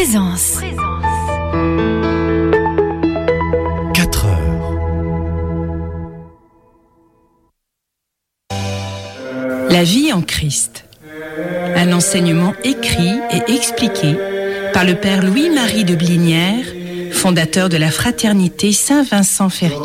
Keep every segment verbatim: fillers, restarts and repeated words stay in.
Présence. quatre heures. La vie en Christ. Un enseignement écrit et expliqué par le Père Louis-Marie de Blinière, fondateur de la Fraternité Saint-Vincent-Ferrier.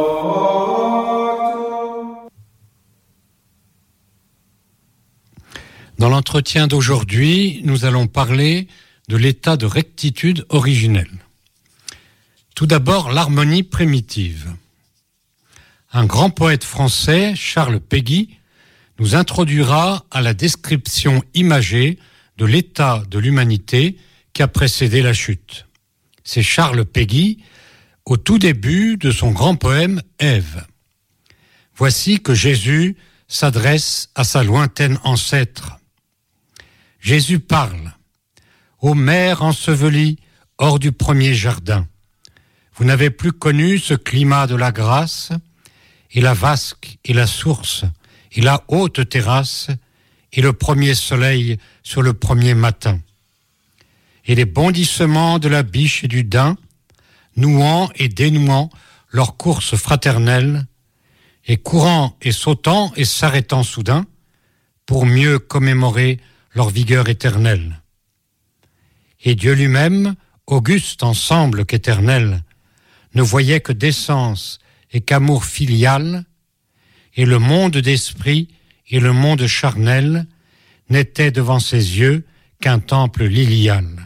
Dans l'entretien d'aujourd'hui, nous allons parler de l'état de rectitude originelle. Tout d'abord, l'harmonie primitive. Un grand poète français, Charles Péguy, nous introduira à la description imagée de l'état de l'humanité qui a précédé la chute. C'est Charles Péguy, au tout début de son grand poème « Ève ». Voici que Jésus s'adresse à sa lointaine ancêtre. Jésus parle. « Ô mère ensevelie hors du premier jardin, vous n'avez plus connu ce climat de la grâce, et la vasque et la source, et la haute terrasse, et le premier soleil sur le premier matin. Et les bondissements de la biche et du daim, nouant et dénouant leur course fraternelle, et courant et sautant et s'arrêtant soudain, pour mieux commémorer leur vigueur éternelle. Et Dieu lui-même, auguste ensemble qu'éternel, ne voyait que décence et qu'amour filial, et le monde d'esprit et le monde charnel n'étaient devant ses yeux qu'un temple lilial.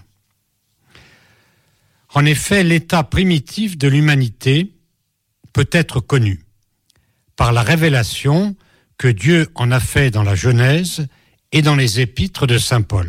En effet, l'état primitif de l'humanité peut être connu par la révélation que Dieu en a fait dans la Genèse et dans les épîtres de saint Paul.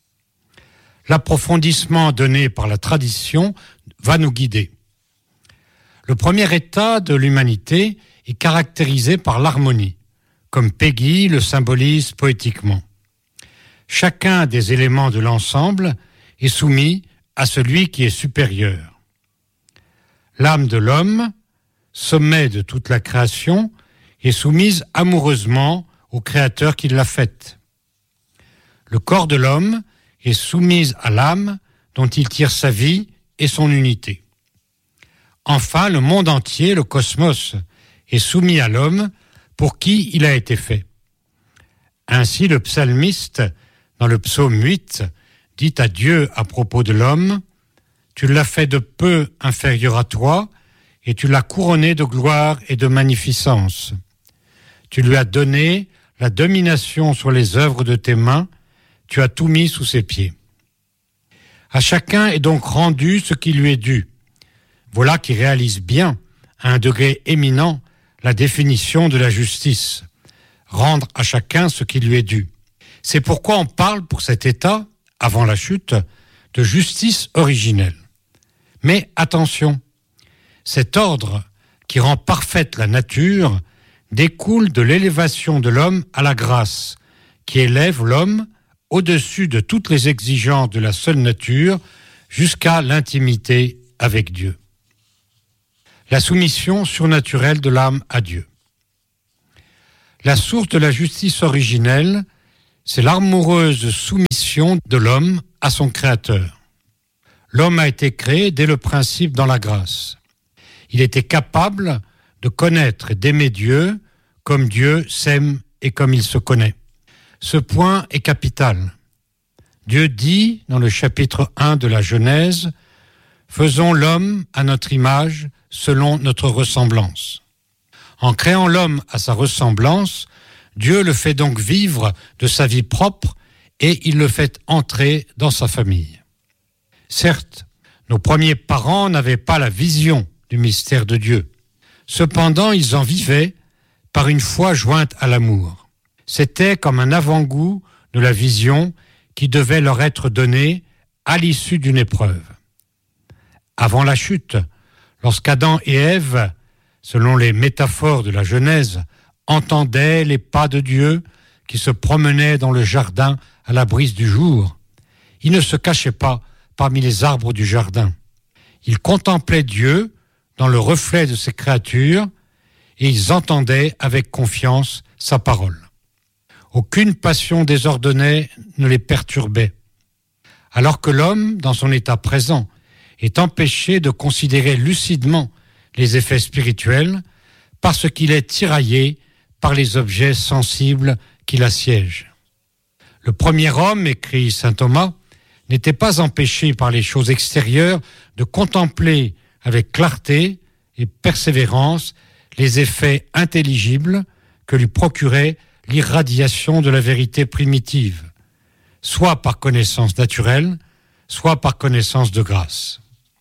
L'approfondissement donné par la tradition va nous guider. Le premier état de l'humanité est caractérisé par l'harmonie, comme Péguy le symbolise poétiquement. Chacun des éléments de l'ensemble est soumis à celui qui est supérieur. L'âme de l'homme, sommet de toute la création, est soumise amoureusement au Créateur qui l'a faite. Le corps de l'homme est soumis à l'âme dont il tire sa vie et son unité. Enfin, le monde entier, le cosmos, est soumis à l'homme pour qui il a été fait. Ainsi, le psalmiste, dans le psaume huit, dit à Dieu à propos de l'homme, « Tu l'as fait de peu inférieur à toi, et tu l'as couronné de gloire et de magnificence. Tu lui as donné la domination sur les œuvres de tes mains, tu as tout mis sous ses pieds. » À chacun est donc rendu ce qui lui est dû. Voilà qui réalise bien, à un degré éminent, la définition de la justice. Rendre à chacun ce qui lui est dû. C'est pourquoi on parle pour cet état, avant la chute, de justice originelle. Mais attention, cet ordre qui rend parfaite la nature découle de l'élévation de l'homme à la grâce, qui élève l'homme au-dessus de toutes les exigences de la seule nature jusqu'à l'intimité avec Dieu. La soumission surnaturelle de l'âme à Dieu. La source de la justice originelle, c'est l'amoureuse soumission de l'homme à son Créateur. L'homme a été créé dès le principe dans la grâce. Il était capable de connaître et d'aimer Dieu comme Dieu s'aime et comme il se connaît. Ce point est capital. Dieu dit dans le chapitre un de la Genèse, « Faisons l'homme à notre image, selon notre ressemblance. » En créant l'homme à sa ressemblance, Dieu le fait donc vivre de sa vie propre et il le fait entrer dans sa famille. Certes, nos premiers parents n'avaient pas la vision du mystère de Dieu. Cependant, ils en vivaient par une foi jointe à l'amour. C'était comme un avant-goût de la vision qui devait leur être donnée à l'issue d'une épreuve. Avant la chute, lorsqu'Adam et Ève, selon les métaphores de la Genèse, entendaient les pas de Dieu qui se promenaient dans le jardin à la brise du jour, ils ne se cachaient pas parmi les arbres du jardin. Ils contemplaient Dieu dans le reflet de ses créatures et ils entendaient avec confiance sa parole. Aucune passion désordonnée ne les perturbait. alors que l'homme, dans son état présent, est empêché de considérer lucidement les effets spirituels parce qu'il est tiraillé par les objets sensibles qui l'assiègent. Le premier homme, écrit saint Thomas, n'était pas empêché par les choses extérieures de contempler avec clarté et persévérance les effets intelligibles que lui procurait l'irradiation de la vérité primitive, soit par connaissance naturelle, soit par connaissance de grâce.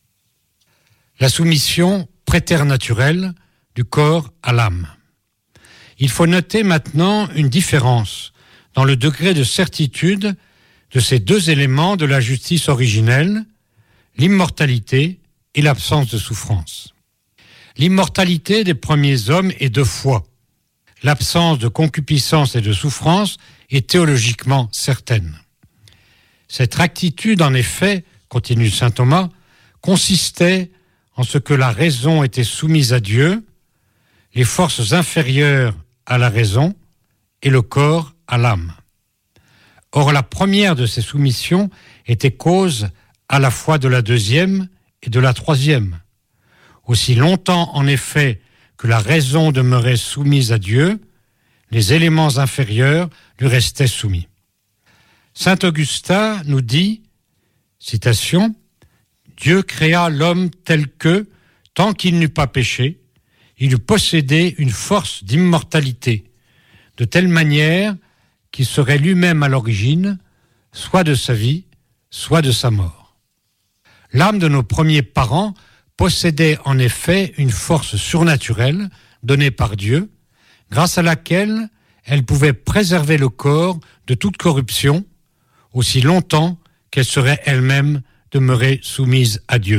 La soumission préternaturelle du corps à l'âme. Il faut noter maintenant une différence dans le degré de certitude de ces deux éléments de la justice originelle, l'immortalité et l'absence de souffrance. L'immortalité des premiers hommes est de foi. L'absence de concupiscence et de souffrance est théologiquement certaine. Cette rectitude, en effet, continue saint Thomas, consistait en ce que la raison était soumise à Dieu, les forces inférieures à la raison et le corps à l'âme. Or, la première de ces soumissions était cause à la fois de la deuxième et de la troisième. Aussi longtemps, en effet, que la raison demeurait soumise à Dieu, les éléments inférieurs lui restaient soumis. Saint Augustin nous dit, citation, « Dieu créa l'homme tel que, tant qu'il n'eut pas péché, il eût possédé une force d'immortalité, de telle manière qu'il serait lui-même à l'origine, soit de sa vie, soit de sa mort. » L'âme de nos premiers parents possédait en effet une force surnaturelle donnée par Dieu, grâce à laquelle elle pouvait préserver le corps de toute corruption, aussi longtemps qu'elle serait elle-même demeurée soumise à Dieu.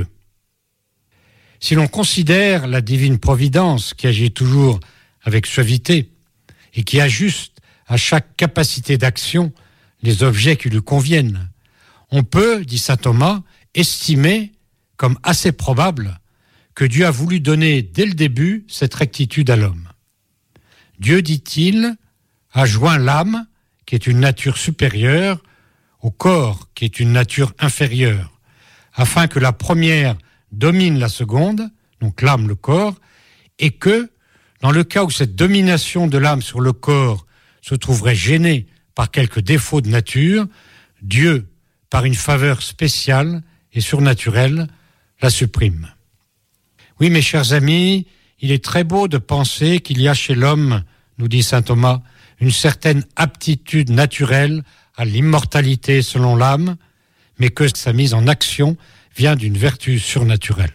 Si l'on considère la divine providence qui agit toujours avec suavité et qui ajuste à chaque capacité d'action les objets qui lui conviennent, on peut, dit saint Thomas, estimer comme assez probable que Dieu a voulu donner dès le début cette rectitude à l'homme. Dieu, dit-il, a joint l'âme, qui est une nature supérieure, au corps, qui est une nature inférieure, afin que la première domine la seconde, donc l'âme, le corps, et que, dans le cas où cette domination de l'âme sur le corps se trouverait gênée par quelque défaut de nature, Dieu, par une faveur spéciale et surnaturelle, la supprime. Oui, mes chers amis, il est très beau de penser qu'il y a chez l'homme, nous dit saint Thomas, une certaine aptitude naturelle à l'immortalité selon l'âme, mais que sa mise en action vient d'une vertu surnaturelle.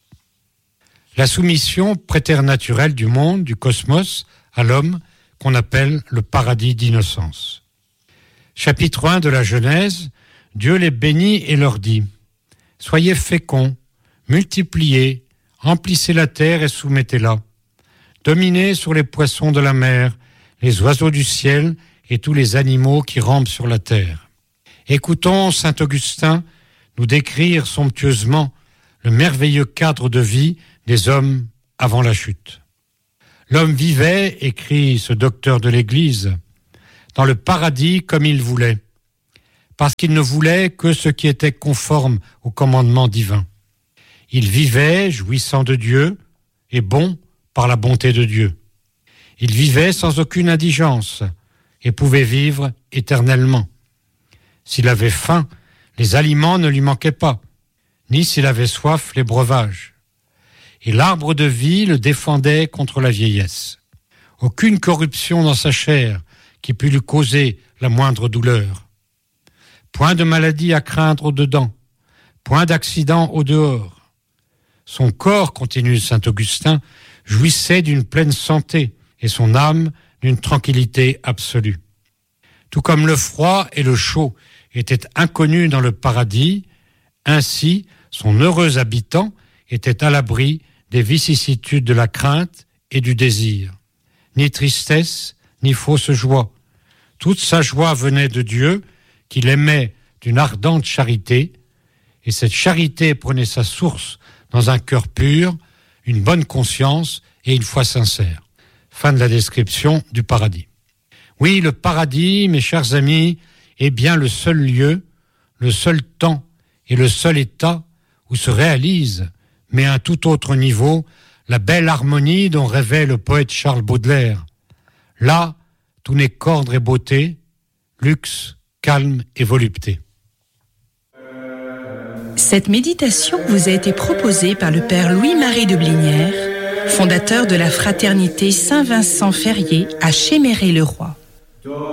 La soumission préternaturelle du monde, du cosmos, à l'homme, qu'on appelle le paradis d'innocence. Chapitre un de la Genèse, Dieu les bénit et leur dit « Soyez féconds, multipliez, emplissez la terre et soumettez-la. Dominez sur les poissons de la mer, les oiseaux du ciel et tous les animaux qui rampent sur la terre. » Écoutons saint Augustin nous décrire somptueusement le merveilleux cadre de vie des hommes avant la chute. L'homme vivait, écrit ce docteur de l'Église, dans le paradis comme il voulait, parce qu'il ne voulait que ce qui était conforme au commandement divin. Il vivait, jouissant de Dieu, et bon par la bonté de Dieu. Il vivait sans aucune indigence, et pouvait vivre éternellement. S'il avait faim, les aliments ne lui manquaient pas, ni s'il avait soif, les breuvages. Et l'arbre de vie le défendait contre la vieillesse. Aucune corruption dans sa chair qui pût lui causer la moindre douleur. Point de maladie à craindre au-dedans, point d'accident au-dehors. Son corps, continue saint Augustin, jouissait d'une pleine santé et son âme d'une tranquillité absolue. Tout comme le froid et le chaud étaient inconnus dans le paradis, ainsi son heureux habitant était à l'abri des vicissitudes de la crainte et du désir. Ni tristesse, ni fausse joie. Toute sa joie venait de Dieu, qu'il aimait d'une ardente charité, et cette charité prenait sa source dans un cœur pur, une bonne conscience et une foi sincère. Fin de la description du paradis. Oui, le paradis, mes chers amis, est bien le seul lieu le seul temps et le seul état où se réalise, mais à un tout autre niveau, la belle harmonie dont rêvait le poète Charles Baudelaire. Là, tout n'est qu'ordre et beauté, luxe, calme et volupté. Cette méditation vous a été proposée par le père Louis-Marie de Blinière, fondateur de la fraternité Saint-Vincent-Ferrier à Chéméré-le-Roi.